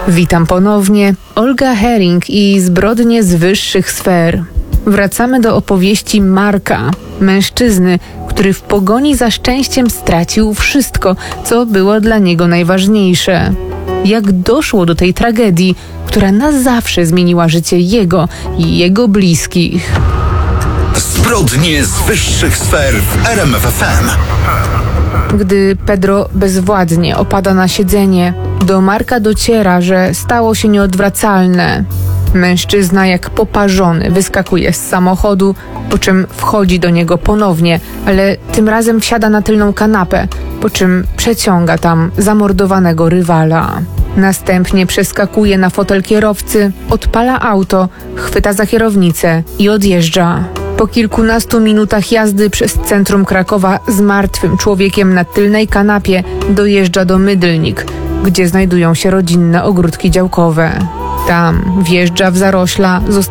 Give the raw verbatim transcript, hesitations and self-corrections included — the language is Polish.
Witam ponownie. Olga Herring i zbrodnie z wyższych sfer. Wracamy do opowieści Marka, mężczyzny, który w pogoni za szczęściem stracił wszystko, co było dla niego najważniejsze. Jak doszło do tej tragedii, która na zawsze zmieniła życie jego i jego bliskich. Zbrodnie z wyższych sfer w R M F F M. Gdy Pedro bezwładnie opada na siedzenie, do Marka dociera, że stało się nieodwracalne. Mężczyzna jak poparzony wyskakuje z samochodu, po czym wchodzi do niego ponownie, ale tym razem wsiada na tylną kanapę, po czym przeciąga tam zamordowanego rywala. Następnie przeskakuje na fotel kierowcy, odpala auto, chwyta za kierownicę i odjeżdża. Po kilkunastu minutach jazdy przez centrum Krakowa z martwym człowiekiem na tylnej kanapie dojeżdża do Mydlnik, gdzie znajdują się rodzinne ogródki działkowe. Tam wjeżdża w zarośla,